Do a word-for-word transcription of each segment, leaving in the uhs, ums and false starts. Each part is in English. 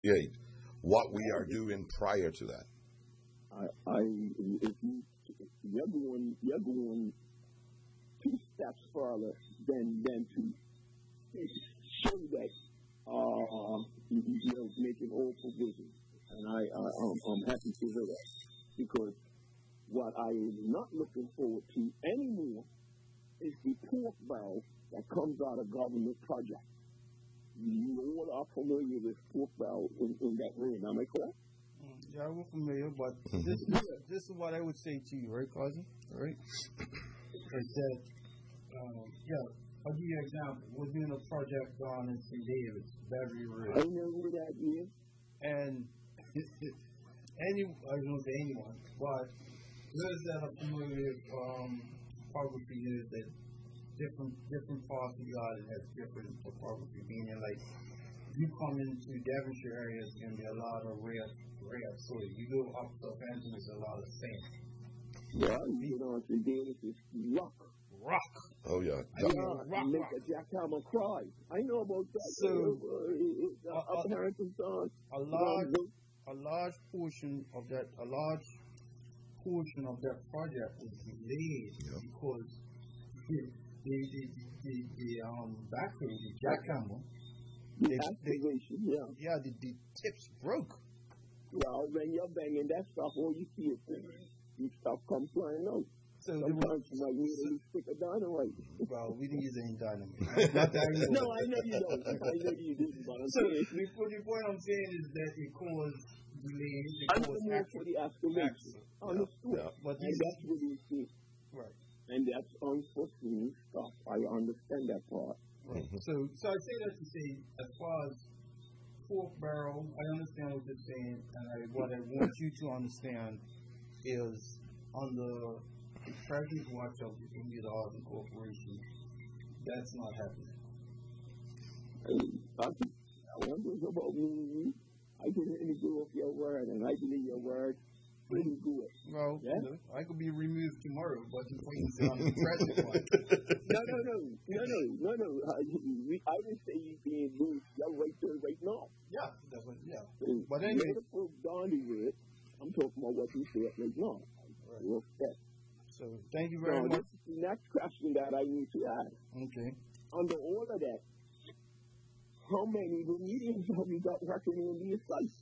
appreciate what we are doing prior to that. I, I if you, you're going, you're going two steps further than than to show that uh, you're making all provisions, and I, I I'm, I'm happy to hear that, because what I am not looking forward to anymore is the pork barrel that comes out of government projects. You all are familiar with pork barrel in, in that way, am I correct? Yeah, we're familiar, but this, this is what I would say to you, right, cousin? All right? Is that, um, yeah, I'll give you an example. We're doing a project on in Saint David's, Beverly Ridge. I know who that is. And any, I don't say anyone, but those that are familiar with um, topography is that different different parts of the island have different topography, meaning like you come into Devonshire area, it's going to be a lot of rare, rare soil. You go up to Hampton, it's a lot of sand. Yeah, you know, it's Davis is rock. Rock. Oh, yeah. I know, rock, make rock. A jackhammer cry. I know about that. So, uh, it, uh, uh, up Harrington Song. A large, a large portion of that, a large portion of that project was delayed yeah. because the, the, the, the, the um, backhoe, the jackhammer, The activation, yeah. Yeah, the, the tips broke. Well, when you're banging that stuff, all you see is the stuff come flying out. So sometimes you might need to stick a dynamite. Well, we didn't use any dynamite. No, I know you don't. I know you didn't. But I'm so saying, the, the point I'm saying is that it caused delays. It I'm caused more for the excavation. Understood. Yeah. But and that's what you see. Right. And that's unforeseen stuff. I understand that part. Right. Mm-hmm. So, so I say that to say, as far as pork barrel, I understand what you're saying, and I, what I want you to understand is on the present watch of the Indian Oil Corporation, that's not happening. I, I wonder about me. I can really go off your word, and I believe your word. Pretty good. Well, yeah? you know, I could be removed tomorrow, but the point is on the present one. No, no, no, no, no, no, no. I, I didn't say you being moved. You're right there, right now. Yeah, that's what, yeah. And but anyway, the proof Donnie with, I'm talking about what you said right now. Right. Okay. So, thank you very now, much. This is the next question that I need to ask. Okay. Under all of that, how many Bermudians have you got working in these sites?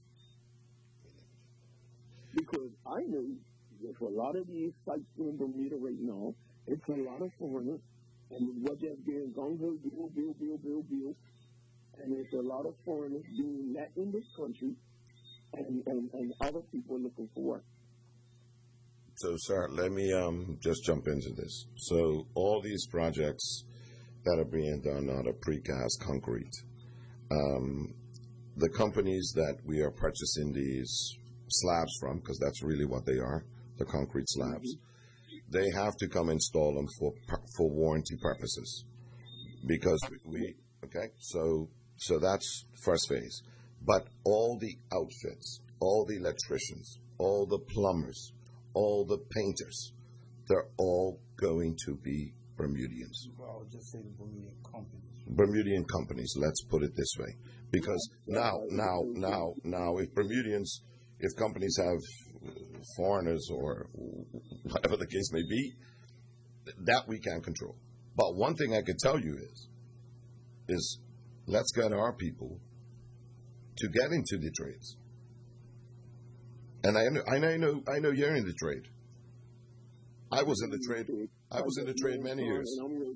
Because I know that for a lot of these sites in Bermuda right now, it's a lot of foreigners, and what they're doing, gung ho, bill, bill, bill, bill, bill, and there's a lot of foreigners being met in this country, and, and, and other people looking for work. So, sir, let me um, just jump into this. So, all these projects that are being done out of precast concrete, um, the companies that we are purchasing these slabs from, because that's really what they are, the concrete slabs, mm-hmm. they have to come install them for for warranty purposes. Because we, okay, so so that's first phase. But all the outfits, all the electricians, all the plumbers, all the painters, they're all going to be Bermudians. Well, I would just say the Bermudian companies. Bermudian companies, let's put it this way. Because now, now, now, now, if Bermudians, if companies have foreigners or whatever the case may be, that we can't control. But one thing I can tell you is, is let's get our people to get into the trades. And I know, I know, I know you're in the trade. I was in the trade. I was in the trade many years.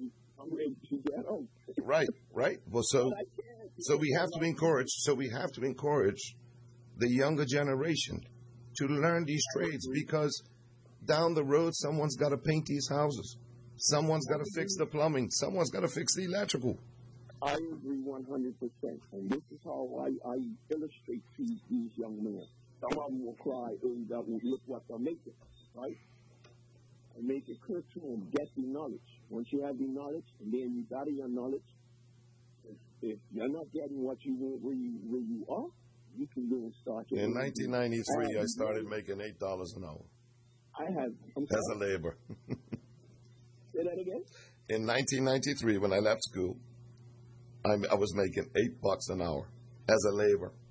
Right, right. Well, so, so we have to encourage. So we have to encourage the younger generation to learn these trades, because down the road, someone's got to paint these houses. Someone's got to fix the plumbing. Someone's got to fix the electrical. I agree one hundred percent. And this is how I, I illustrate to these young men. Some of them will cry, oh, look what they're making, right? And make it clear to them, get the knowledge. Once you have the knowledge, and then you got your knowledge, if, if you're not getting what you want where you, where you are, you can go and start your In nineteen ninety-three, I, I started making eight dollars an hour. I have. I'm as a laborer. Say that again? In nineteen ninety-three, when I left school, I, I was making eight bucks an hour as a laborer.